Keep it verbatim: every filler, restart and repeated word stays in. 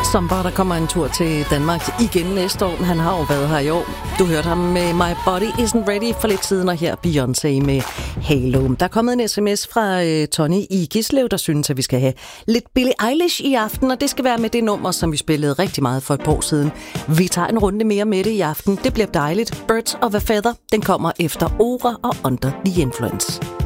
som bare der kommer en tur til Danmark igen næste år. Han har jo været her i år. Du hørte ham med My Body Isn't Ready for lidt siden, og her Beyoncé med Halo. Der er kommet en sms fra øh, Tony i Gislev, der synes, at vi skal have lidt Billie Eilish i aften, og det skal være med det nummer, som vi spillede rigtig meget for et par år siden. Vi tager en runde mere med det i aften. Det bliver dejligt. Birds of a Feather, den kommer efter Ora og Under the Influence.